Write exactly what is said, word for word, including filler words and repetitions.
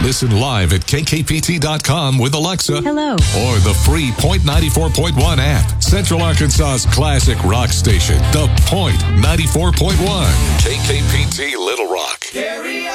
Listen live at K K P T dot com with Alexa. Hello. Or the free Point ninety-four point one app. Central Arkansas's classic rock station, The Point ninety-four point one. K K P T Little Rock.